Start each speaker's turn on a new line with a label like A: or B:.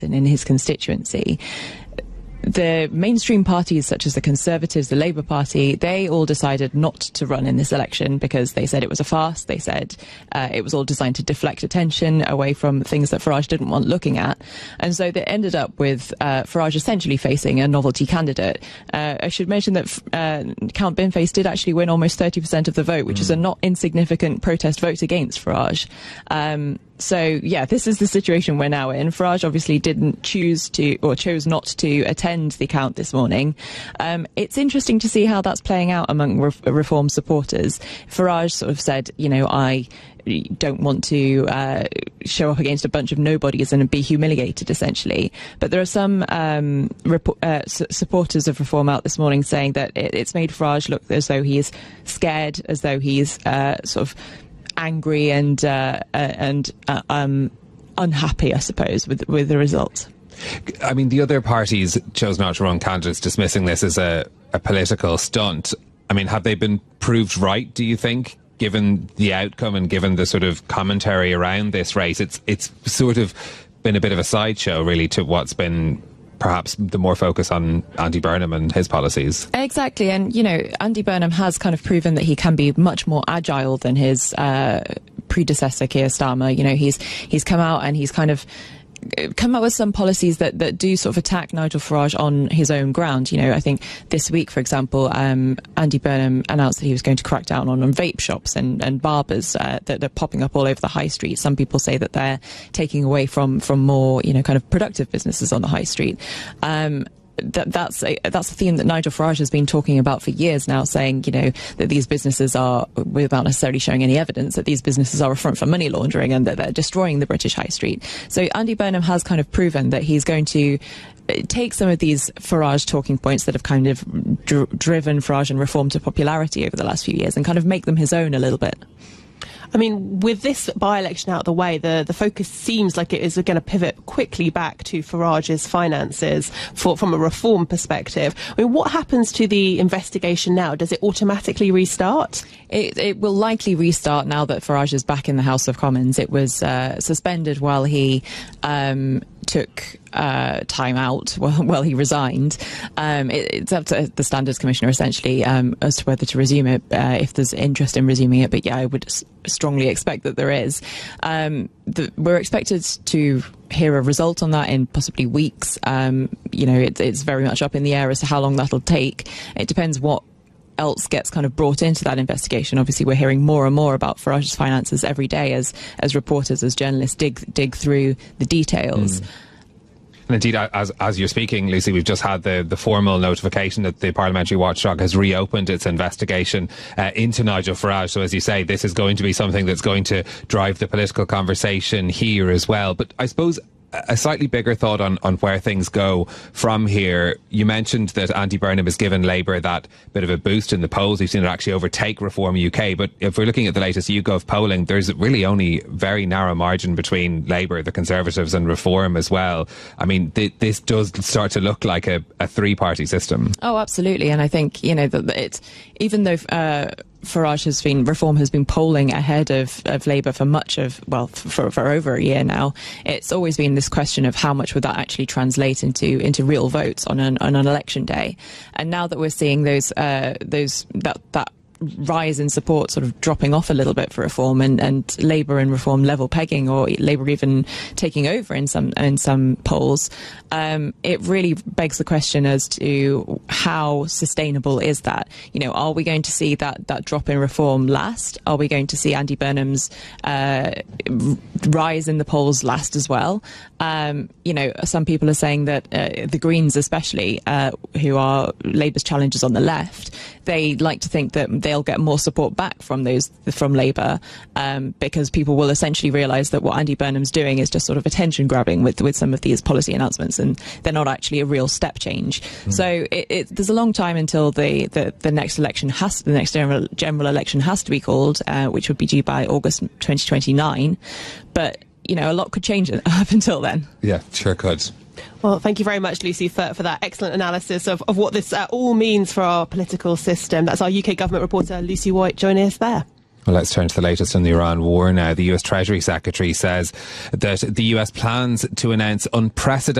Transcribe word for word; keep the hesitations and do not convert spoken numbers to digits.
A: in his constituency. The mainstream parties, such as the Conservatives, the Labour Party, they all decided not to run in this election because they said it was a farce. They said uh, it was all designed to deflect attention away from things that Farage didn't want looking at. And so they ended up with uh, Farage essentially facing a novelty candidate. Uh, I should mention that uh, Count Binface did actually win almost thirty percent of the vote, which mm. is a not insignificant protest vote against Farage. Um, So, yeah, this is the situation we're now in. Farage obviously didn't choose to, or chose not to attend the count this morning. Um, it's interesting to see how that's playing out among re- reform supporters. Farage sort of said, you know, I don't want to uh, show up against a bunch of nobodies and be humiliated, essentially. But there are some um, rep- uh, s- supporters of reform out this morning saying that it, it's made Farage look as though he is scared, as though he's uh, sort of angry and uh, uh, and uh, um, unhappy, I suppose, with with the results.
B: I mean, the other parties chose not to run candidates, dismissing this as a, a political stunt. I mean, have they been proved right, do you think, given the outcome and given the sort of commentary around this race? It's it's sort of been a bit of a sideshow, really, to what's been perhaps the more focus on Andy Burnham and his policies.
A: Exactly. And, you know, Andy Burnham has kind of proven that he can be much more agile than his uh, predecessor, Keir Starmer. You know, he's he's come out and he's kind of come up with some policies that, that do sort of attack Nigel Farage on his own ground. You know, I think this week, for example, um, Andy Burnham announced that he was going to crack down on, on vape shops and, and barbers uh, that are popping up all over the high street. Some people say that they're taking away from, from more, you know, kind of productive businesses on the high street. Um, That, that's a, that's a theme that Nigel Farage has been talking about for years now, saying, you know, that these businesses are, without necessarily showing any evidence, that these businesses are a front for money laundering and that they're destroying the British high street. So Andy Burnham has kind of proven that he's going to take some of these Farage talking points that have kind of dr- driven Farage and reform to popularity over the last few years and kind of make them his own a little bit.
C: I mean, with this by-election out of the way, the, the focus seems like it is going to pivot quickly back to Farage's finances for, from a reform perspective. I mean, what happens to the investigation now? Does it automatically restart?
A: It, it will likely restart now that Farage is back in the House of Commons. It was uh, suspended while he um, took uh, time out, while, while he resigned. Um, it, it's up to the Standards Commissioner, essentially, um, as to whether to resume it, uh, if there's interest in resuming it. But yeah, I would s- strongly expect that there is. Um, the, we're expected to hear a result on that in possibly weeks. Um, you know, it, it's very much up in the air as to how long that'll take. It depends what else gets kind of brought into that investigation. Obviously, we're hearing more and more about Farage's finances every day as as reporters, as journalists dig dig through the details.
B: Mm. And indeed, as as you're speaking, Lucy, we've just had the, the formal notification that the Parliamentary Watchdog has reopened its investigation uh, into Nigel Farage. So, as you say, this is going to be something that's going to drive the political conversation here as well. But I suppose a slightly bigger thought on, on where things go from here. You mentioned that Andy Burnham has given Labour that bit of a boost in the polls. We've seen it actually overtake Reform U K. But if we're looking at the latest YouGov polling, there's really only very narrow margin between Labour, the Conservatives and Reform as well. I mean, th- this does start to look like a, a three-party system.
A: Oh, absolutely. And I think, you know, that it's, even though uh, Farage has been, Reform has been polling ahead of, of Labour for much of, well, for, for over a year now, it's always been this question of how much would that actually translate into into real votes on an, on an election day. And now that we're seeing those, uh, those that that rise in support sort of dropping off a little bit for Reform, and, and Labour and Reform level pegging, or Labour even taking over in some in some polls, um, it really begs the question as to how sustainable is that? You know, are we going to see that, that drop in Reform last? Are we going to see Andy Burnham's uh, rise in the polls last as well? Um, you know, some people are saying that uh, the Greens especially, uh, who are Labour's challengers on the left, they like to think that they'll get more support back from those from Labour, um, because people will essentially realise that what Andy Burnham's doing is just sort of attention grabbing with, with some of these policy announcements, and they're not actually a real step change. Mm. So it, it, there's a long time until the, the, the next election has the next general general election has to be called, uh, which would be due by August twenty twenty-nine. But you know, a lot could change up until then.
B: Yeah, sure could.
C: Well, thank you very much, Lucy, for, for that excellent analysis of, of what this uh, all means for our political system. That's our U K government reporter, Lucy White, joining us there.
B: Well, let's turn to the latest in the Iran war now. The U S Treasury Secretary says that the U S plans to announce unprecedented